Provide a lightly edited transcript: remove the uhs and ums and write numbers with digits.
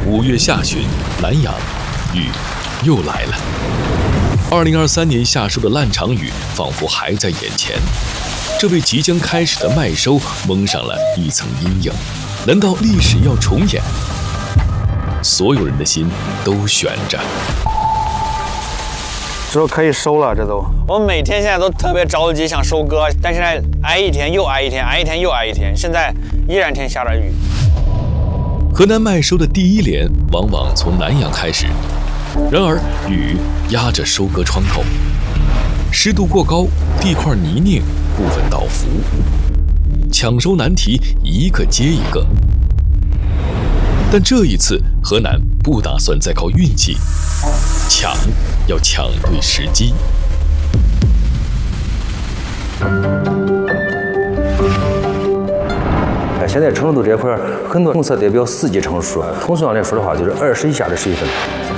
5月下旬，南阳雨又来了。2023年夏收的烂场雨仿佛还在眼前，这为即将开始的麦收蒙上了一层阴影。难道历史要重演？所有人的心都悬着。 说可以收了，这都。 我们每天现在都特别着急，想收割，但现在挨一天又挨一天，挨一天又挨一天，现在依然天下着雨。 河南麦收的第一连往往从南阳开始，然而雨压着收割窗口，湿度过高，地块泥泞，部分倒伏，抢收难题一个接一个。但这一次，河南不打算再靠运气，要抢对时机。 现在成熟度这块，很多红色代表4级成熟，通俗上来说的话，就是20以下的水分。